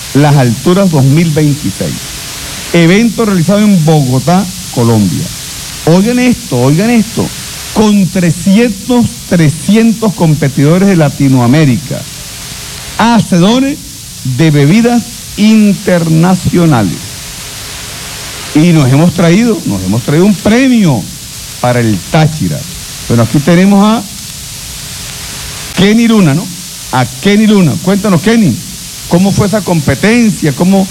Las Alturas 2026. Evento realizado en Bogotá, Colombia. Oigan esto, con 300 competidores de Latinoamérica, hacedores de bebidas internacionales. Y nos hemos traído un premio para el Táchira. Bueno, aquí tenemos a Kenny Luna, ¿no? A Kenny Luna. Cuéntanos, Kenny, ¿cómo fue esa competencia? ¿Cómo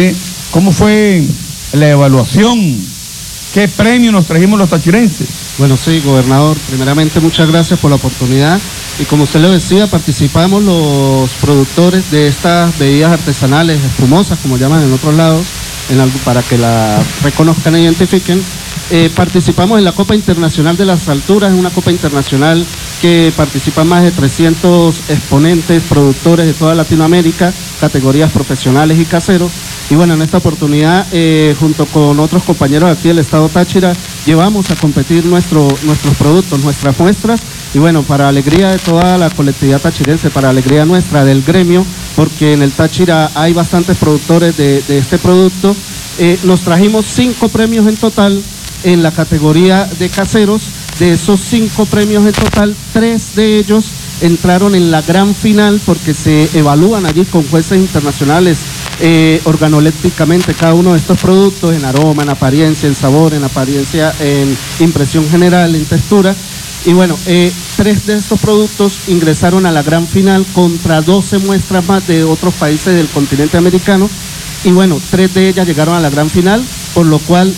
fue la evaluación? ¿Qué premio nos trajimos los tachirenses? Bueno, sí, gobernador, primeramente muchas gracias por la oportunidad. Y como usted lo decía, participamos los productores de estas bebidas artesanales, espumosas, como llaman en otros lados, para que la reconozcan e identifiquen. Participamos en la Copa Internacional de las Alturas, una Copa Internacional que participan más de 300 exponentes, productores de toda Latinoamérica, categorías profesionales y caseros. Y bueno, en esta oportunidad, junto con otros compañeros aquí del Estado Táchira, llevamos a competir nuestros productos, nuestras muestras, y bueno, para alegría de toda la colectividad tachirense, para alegría nuestra del gremio, porque en el Táchira hay bastantes productores de este producto. Nos trajimos 5 premios en total en la categoría de caseros. De esos 5 premios en total, 3 de ellos entraron en la gran final porque se evalúan allí con jueces internacionales organolépticamente cada uno de estos productos, en aroma, en apariencia, en sabor, en apariencia, en impresión general, en textura. Y bueno, 3 de estos productos ingresaron a la gran final contra 12 muestras más de otros países del continente americano. Y bueno, 3 de ellas llegaron a la gran final, por lo cual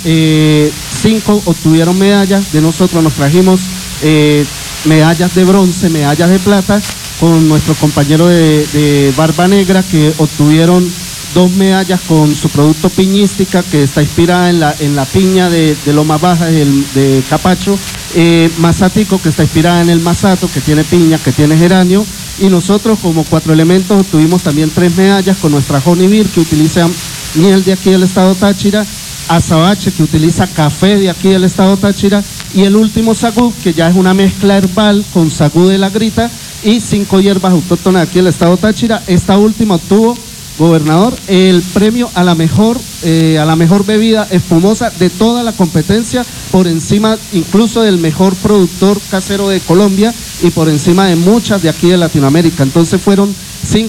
5 obtuvieron medallas. De nosotros nos trajimos medallas de bronce, medallas de plata, con nuestro compañero de Barba Negra, que obtuvieron 2 medallas con su producto piñística, que está inspirada en la piña de Loma Baja, de Capacho. Mazatico, que está inspirada en el masato, que tiene piña, que tiene geranio. Y nosotros, como 4 elementos, obtuvimos también 3 medallas con nuestra Honey Beer, que utiliza miel de aquí del Estado Táchira, Azabache, que utiliza café de aquí del Estado Táchira, y el último sagú, que ya es una mezcla herbal con sagú de la Grita y 5 hierbas autóctonas de aquí del Estado Táchira. Esta última obtuvo, gobernador, el premio a la mejor bebida espumosa de toda la competencia, por encima incluso del mejor productor casero de Colombia y por encima de muchas de aquí de Latinoamérica. Entonces fueron 5